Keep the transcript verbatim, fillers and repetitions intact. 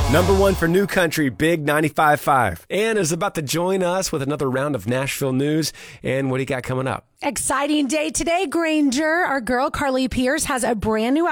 Number one for New Country, Big ninety-five point five. Ann is about to join us with another round of Nashville news. And what do you got coming up? Exciting day today, Granger. Our girl, Carly Pierce, has a brand new